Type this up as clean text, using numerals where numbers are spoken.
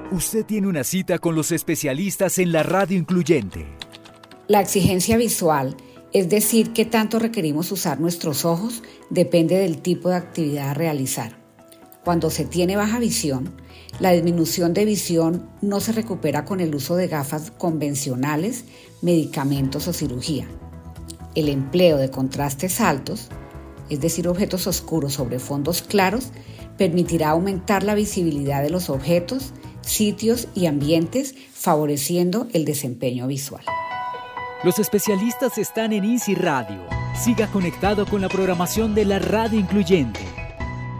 Usted tiene una cita con los especialistas en la radio incluyente. La exigencia visual, es decir, qué tanto requerimos usar nuestros ojos, depende del tipo de actividad a realizar. Cuando se tiene baja visión, la disminución de visión no se recupera con el uso de gafas convencionales, medicamentos o cirugía. El empleo de contrastes altos, es decir, objetos oscuros sobre fondos claros, permitirá aumentar la visibilidad de los objetos, sitios y ambientes, favoreciendo el desempeño visual. Los especialistas están en INSI Radio. Siga conectado con la programación de la radio incluyente.